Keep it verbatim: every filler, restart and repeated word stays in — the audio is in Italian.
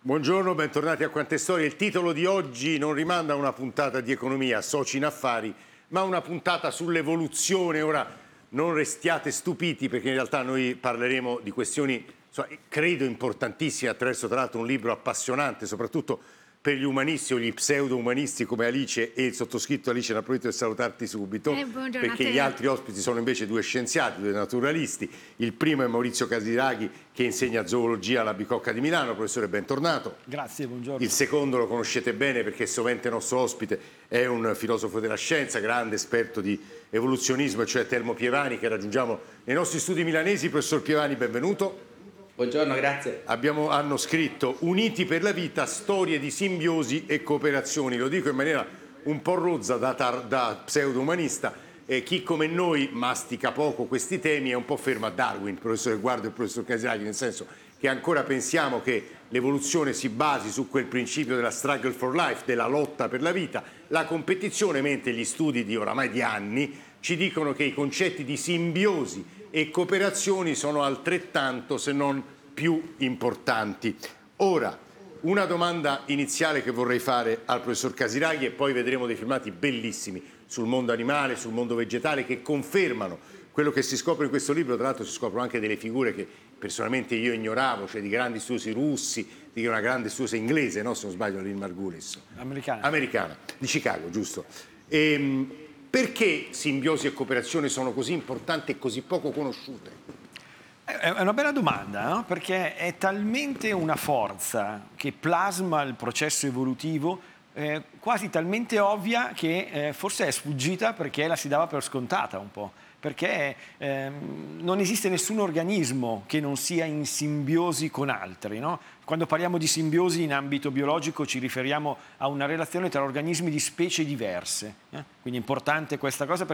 Buongiorno, bentornati a Quante Storie. Il titolo di oggi non rimanda a una puntata di economia, soci in affari, ma una puntata sull'evoluzione. Ora non restiate stupiti perché in realtà noi parleremo di questioni, insomma, credo importantissime, attraverso tra l'altro un libro appassionante, soprattutto per gli umanisti o gli pseudo-umanisti come Alice e il sottoscritto. Alice, ne approfitto per salutarti subito, eh, perché gli altri ospiti sono invece due scienziati, due naturalisti. Il primo è Maurizio Casiraghi, che insegna zoologia alla Bicocca di Milano. Professore, bentornato. Grazie, buongiorno. Il secondo lo conoscete bene perché è sovente nostro ospite, è un filosofo della scienza, grande esperto di evoluzionismo, cioè Telmo Pievani, che raggiungiamo nei nostri studi milanesi. Professor Pievani, benvenuto. Buongiorno, grazie. Abbiamo, hanno scritto Uniti per la vita, storie di simbiosi e cooperazioni. Lo dico in maniera un po' rozza da, da pseudo-umanista. Eh, chi come noi mastica poco questi temi è un po' fermo a Darwin, il professore Guardo e il professor Casiraghi, nel senso che ancora pensiamo che l'evoluzione si basi su quel principio della struggle for life, della lotta per la vita, la competizione, mentre gli studi di oramai di anni ci dicono che i concetti di simbiosi e cooperazioni sono altrettanto, se non più importanti. Ora, una domanda iniziale che vorrei fare al professor Casiraghi e poi vedremo dei filmati bellissimi sul mondo animale, sul mondo vegetale, che confermano quello che si scopre in questo libro. Tra l'altro si scoprono anche delle figure che personalmente io ignoravo, cioè di grandi studiosi russi, di una grande studiosa inglese, no? Se non sbaglio, Lynn Margulis. Americana. Americana, di Chicago, giusto. E, perché simbiosi e cooperazione sono così importanti e così poco conosciute? È una bella domanda, no? Perché è talmente una forza che plasma il processo evolutivo, eh, quasi talmente ovvia che eh, forse è sfuggita perché la si dava per scontata un po'. Perché ehm, non esiste nessun organismo che non sia in simbiosi con altri, no? Quando parliamo di simbiosi in ambito biologico ci riferiamo a una relazione tra organismi di specie diverse, eh? Quindi è importante questa cosa.